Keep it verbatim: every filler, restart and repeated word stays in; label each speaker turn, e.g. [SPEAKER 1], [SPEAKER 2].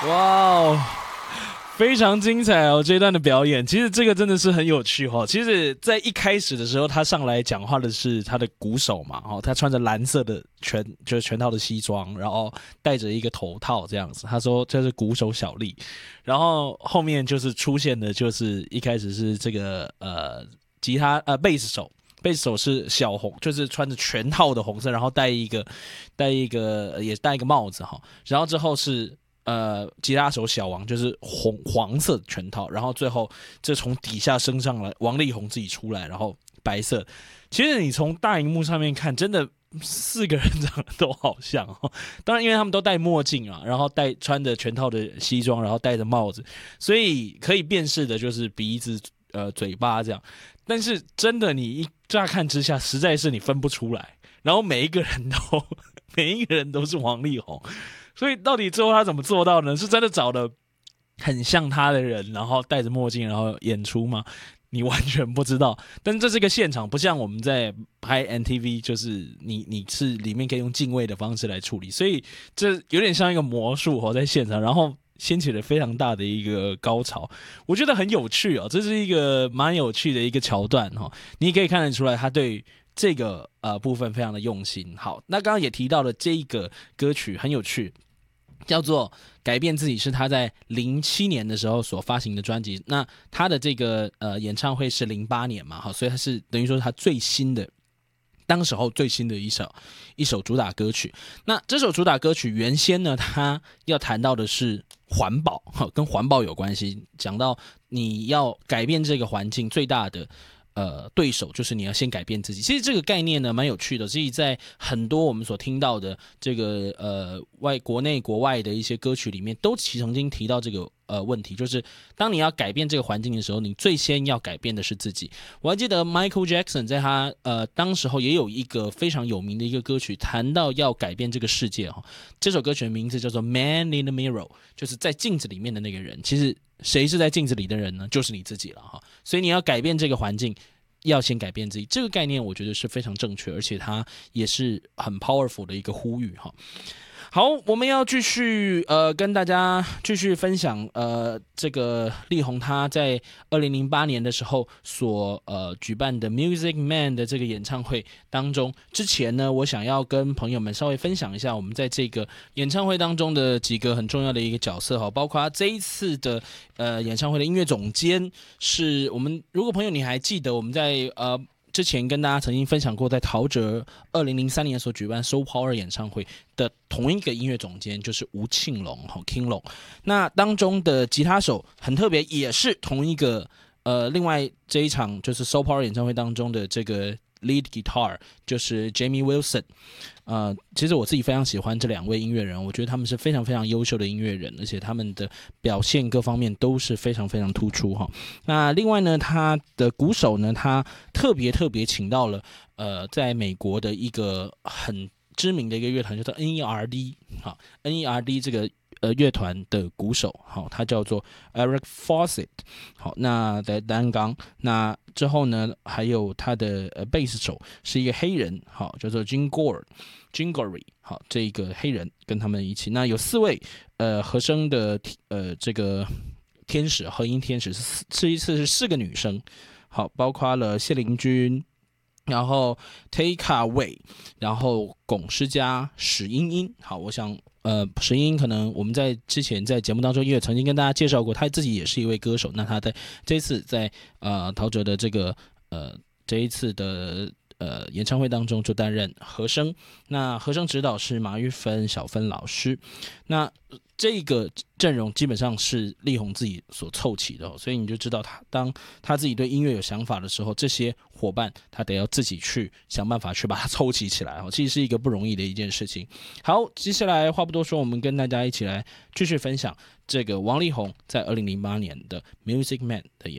[SPEAKER 1] 哇哦！非常精彩哦，这一段的表演，其实这个真的是很有趣哦。其实，在一开始的时候，他上来讲话的是他的鼓手嘛，哦，他穿着蓝色的全就是全套的西装，然后戴着一个头套这样子。他说这是鼓手小丽，然后后面就是出现的，就是一开始是这个呃吉他呃贝斯手。贝斯手是小红，就是穿着全套的红色，然后戴一个戴一个也戴一个帽子哈，然后之后是呃，吉他手小王就是红黄色的全套，然后最后这从底下升上来，王力宏自己出来，然后白色。其实你从大荧幕上面看，真的四个人长得都好像哦。当然，因为他们都戴墨镜啊，然后戴穿着全套的西装，然后戴着帽子，所以可以辨识的就是鼻子、呃嘴巴这样。但是真的，你一乍看之下，实在是你分不出来。然后每一个人都每一个人都是王力宏。所以到底最后他怎么做到呢？是真的找的很像他的人，然后戴着墨镜，然后演出吗？你完全不知道。但是这是个现场，不像我们在拍 M T V， 就是你你是里面可以用敬畏的方式来处理，所以这有点像一个魔术哦，在现场，然后掀起了非常大的一个高潮，我觉得很有趣哦，这是一个蛮有趣的一个桥段哈、哦，你可以看得出来他对这个呃部分非常的用心。好，那刚刚也提到了这一个歌曲很有趣，叫做《改变自己》，是他在零七年的时候所发行的专辑。那他的这个呃演唱会是零八年嘛，好，所以他是等于说是他最新的。当时候最新的一首一首主打歌曲，那这首主打歌曲原先呢，它要谈到的是环保，跟环保有关系，讲到你要改变这个环境最大的呃对手就是你要先改变自己。其实这个概念呢蛮有趣的，所以在很多我们所听到的这个呃外国内国外的一些歌曲里面，都曾经提到这个呃问题，就是当你要改变这个环境的时候，你最先要改变的是自己。我还记得 Michael Jackson 在他呃当时候也有一个非常有名的一个歌曲，谈到要改变这个世界哈。这首歌曲的名字叫做 Man in the Mirror， 就是在镜子里面的那个人。其实谁是在镜子里的人呢？就是你自己了哈。所以你要改变这个环境，要先改变自己。这个概念我觉得是非常正确，而且它也是很 powerful 的一个呼吁哈。好，我们要继续呃跟大家继续分享呃这个力宏他在二零零八年的时候所呃举办的 Music Man 的这个演唱会当中。之前呢，我想要跟朋友们稍微分享一下我们在这个演唱会当中的几个很重要的一个角色哈，包括这一次的呃演唱会的音乐总监是我们，如果朋友你还记得我们在呃。之前跟大家曾经分享过，在陶喆二零零三年所举办 Soul Power 演唱会的同一个音乐总监就是吴庆隆 King Long。那当中的吉他手很特别，也是同一个呃，另外这一场就是 Soul Power 演唱会当中的这个 Lead Guitar 就是 Jamie Wilson。呃，其实我自己非常喜欢这两位音乐人，我觉得他们是非常非常优秀的音乐人，而且他们的表现各方面都是非常非常突出哈。那另外呢，他的鼓手呢，他特别特别请到了呃，在美国的一个很知名的一个乐团，叫做 N E R D 哈 ，N E R D 这个呃乐团的鼓手，好，他叫做 Eric Fawcett， 好，那在单钢，那之后呢，还有他的呃贝斯手是一个黑人，好，叫做 Jim Gore。Jim Gore， 好，这一个黑人跟他们一起，那有四位呃和声的呃这个天使，和音天使是这一次是四个女生，好，包括了谢玲君，然后 Take Away， 然后龚诗佳、史英英，好，我想呃史英英可能我们在之前在节目当中也曾经跟大家介绍过，他自己也是一位歌手，那他在这一次在呃陶喆的这个呃这一次的。呃，演唱会当中就担任和声，那和声指导是马玉芬、小芬老师。那这个阵容基本上是力宏自己所凑齐的、哦，所以你就知道他当他自己对音乐有想法的时候，这些伙伴他得要自己去想办法去把它凑齐起来哦，其实是一个不容易的一件事情。好，接下来话不多说，我们跟大家一起来继续分享这个王力宏在二零零八年的 Music Man 的演